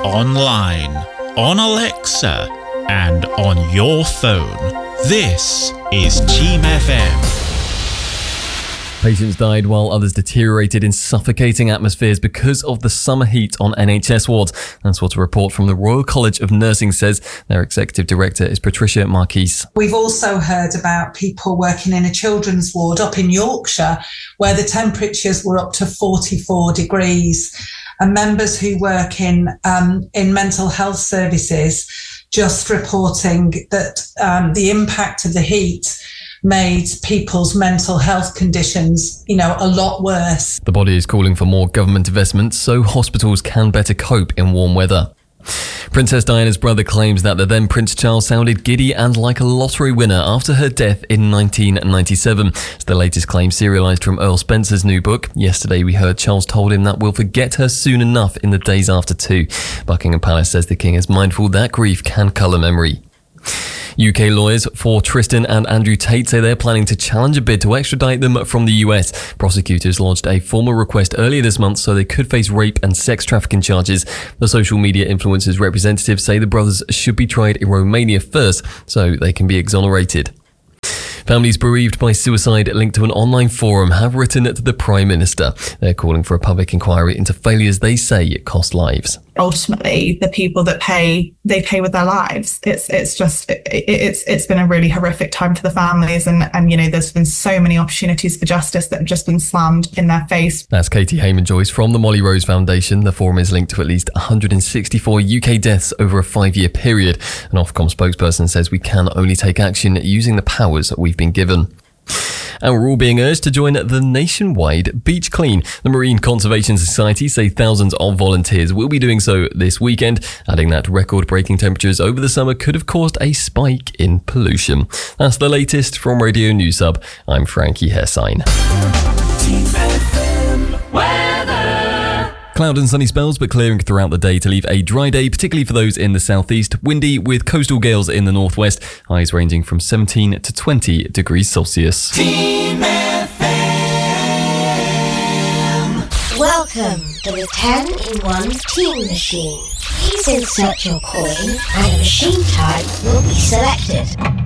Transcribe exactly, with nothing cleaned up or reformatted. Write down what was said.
online, on Alexa, and on your phone. This is Team F M. Patients died while others deteriorated in suffocating atmospheres because of the summer heat on N H S wards. That's what a report from the Royal College of Nursing says. Their executive director is Patricia Marquise. We've also heard about people working in a children's ward up in Yorkshire where the temperatures were up to forty-four degrees. And members who work in um, in mental health services just reporting that um, the impact of the heat made people's mental health conditions, you know, a lot worse. The body is calling for more government investment so hospitals can better cope in warm weather. Princess Diana's brother claims that the then Prince Charles sounded giddy and like a lottery winner after her death in nineteen ninety-seven. It's the latest claim serialised from Earl Spencer's new book. Yesterday we heard Charles told him that we'll forget her soon enough in the days after too. Buckingham Palace says the king is mindful that grief can colour memory. U K lawyers for Tristan and Andrew Tate say they're planning to challenge a bid to extradite them from the U S. Prosecutors lodged a formal request earlier this month so they could face rape and sex trafficking charges. The social media influencers' representatives say the brothers should be tried in Romania first so they can be exonerated. Families bereaved by suicide linked to an online forum have written to the Prime Minister. They're calling for a public inquiry into failures they say cost lives. Ultimately, the people that pay, they pay with their lives. It's it's just, it, it's it's been a really horrific time for the families, and, and you know, there's been so many opportunities for justice that have just been slammed in their face. That's Katie Hayman-Joyce from the Molly Rose Foundation. The forum is linked to at least one hundred sixty-four U K deaths over a five-year period. An Ofcom spokesperson says we can only take action using the powers that we've been given. And we're all being urged to join the nationwide Beach Clean. The Marine Conservation Society say thousands of volunteers will be doing so this weekend, adding that record-breaking temperatures over the summer could have caused a spike in pollution. That's the latest from Radio News Hub. I'm Frankie Hessine. Cloud and sunny spells, but clearing throughout the day to leave a dry day, particularly for those in the southeast. Windy with coastal gales in the northwest. Highs ranging from seventeen to twenty degrees Celsius. Team F M. Welcome to the ten in one Team Machine. Please insert your coin and a machine type will be selected.